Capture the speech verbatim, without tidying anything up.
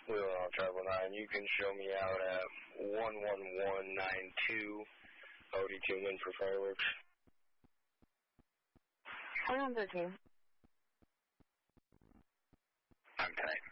Wheeler Travel nine, you can show me out at one one one nine two, Odie Tune for fireworks. twenty-one thirteen. I'm tight.